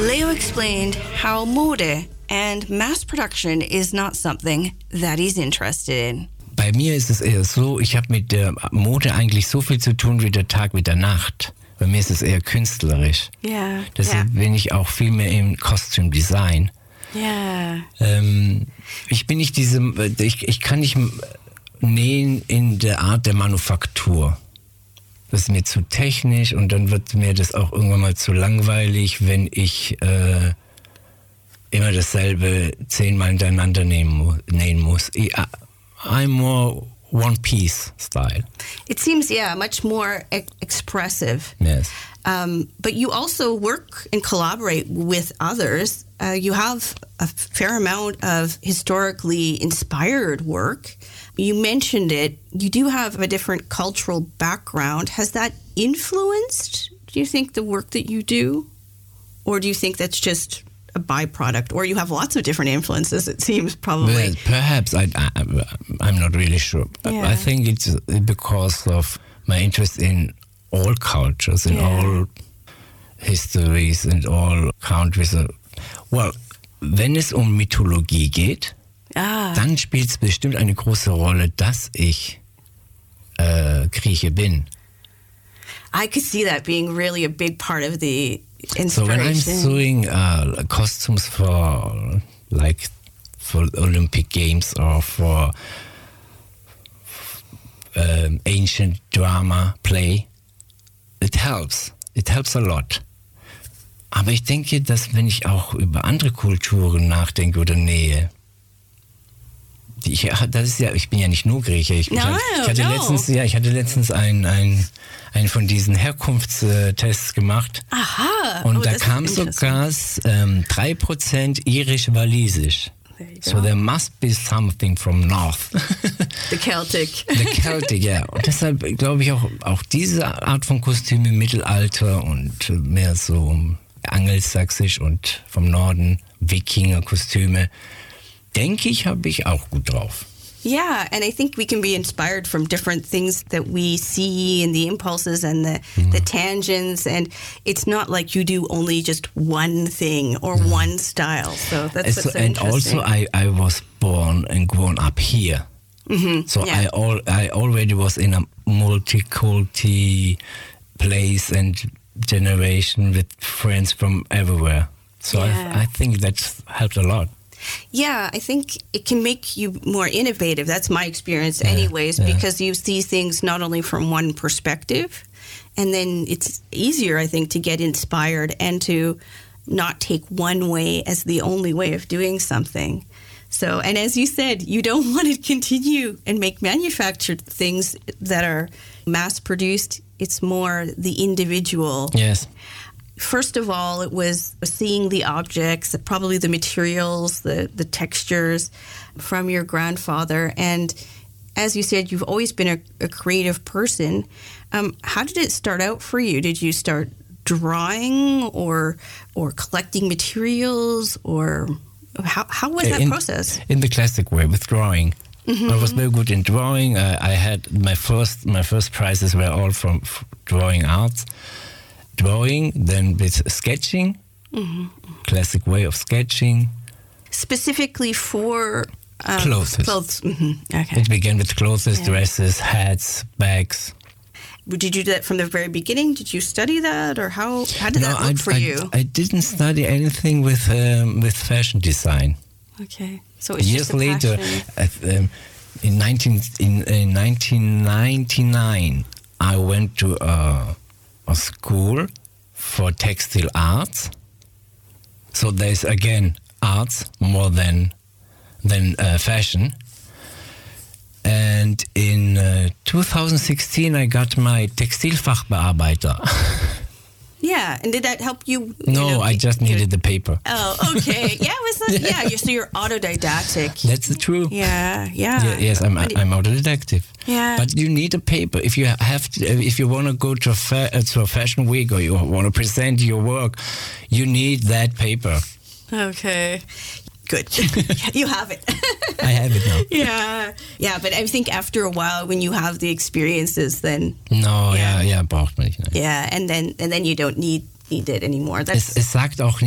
Leo explained how Mode and mass production is not something that he's interested in. Bei mir ist es eher so, ich habe mit der Mode eigentlich so viel zu tun wie der Tag mit der Nacht. Bei mir ist es eher künstlerisch. Yeah. Deshalb bin ich auch viel mehr im Costume Design. Yeah. Ich bin nicht ich kann nicht nähen in der Art der Manufaktur. Das ist mir zu technisch und dann wird mir das auch irgendwann mal zu langweilig, wenn ich immer dasselbe 10-mal hintereinander nähen muss. I'm more one-piece style. It seems, much more expressive. Yes. But you also work and collaborate with others. You have a fair amount of historically inspired work. You mentioned it. You do have a different cultural background. Has that influenced, do you think, the work that you do? Or do you think that's just a byproduct? Or you have lots of different influences, it seems, probably. Well, perhaps. I'm not really sure. Yeah. I think it's because of my interest in all cultures, in all histories and all countries. Well, wenn es um Mythologie geht, dann spielt es bestimmt eine große Rolle, dass ich Grieche bin. I could see that being really a big part of the inspiration. So when I'm sewing costumes for Olympic Games or for ancient drama play, it helps. It helps a lot. Aber ich denke, dass wenn ich auch über andere Kulturen nachdenke oder nähe, ich bin ja nicht nur Grieche. Ich hatte letztens einen von diesen Herkunftstests gemacht. Aha. Und da kam sogar 3% irisch-walisisch. So there must be something from north. The Celtic. The Celtic, ja. Und deshalb glaube ich auch diese Art von Kostüm im Mittelalter und mehr so angelsächsisch und vom Norden Wikinger-Kostüme, denke ich, habe ich auch gut drauf. Yeah, and I think we can be inspired from different things that we see and the impulses and the tangents, and it's not like you do only just one thing or one style. So that's so and interesting. Also I was born and grown up here. Mm-hmm. So I already was in a multi-culti place and generation with friends from everywhere. So I think that's helped a lot. Yeah, I think it can make you more innovative. That's my experience anyways, because you see things not only from one perspective, and then it's easier, I think, to get inspired and to not take one way as the only way of doing something. So, and as you said, you don't want to continue and make manufactured things that are mass-produced. It's more the individual. Yes. First of all, it was seeing the objects, probably the materials, the textures from your grandfather. And as you said, you've always been a creative person. How did it start out for you? Did you start drawing or collecting materials, or how was that process? In the classic way, with drawing. Mm-hmm. I was very good in drawing. I had my first prizes were all from drawing arts. Drawing, then with sketching, classic way of sketching. Specifically for clothes. Mm-hmm. Okay. It began with clothes, dresses, hats, bags. Did you do that from the very beginning? Did you study that, or how did that look for you? I didn't study anything with fashion design. Okay, so it's years just a later, in 1999, I went to a school for textile arts. So there's again arts more than fashion. And in 2016 I got my Textilfachbearbeiter. Yeah, and did that help you? No, I just needed the paper. Oh, okay. Yeah, so you're autodidactic. That's true. Yeah. Yes, I'm autodidactic. Yeah. But you need a paper if you want to go to a fashion week or you want to present your work. You need that paper. Okay. Good. You have it. I have it now. Yeah, but I think after a while, when you have the experiences, then braucht man nicht. Yeah, and then you don't need it anymore. Es sagt auch